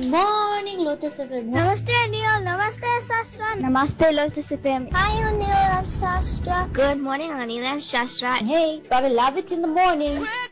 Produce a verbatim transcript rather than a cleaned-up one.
morning, Lotus F M. Namaste, Anil. Namaste, Shastra. Namaste, Lotus F M. Hi, Anil and Shastra. Good morning, Anil and Shastra. Hey, gotta love it in the morning.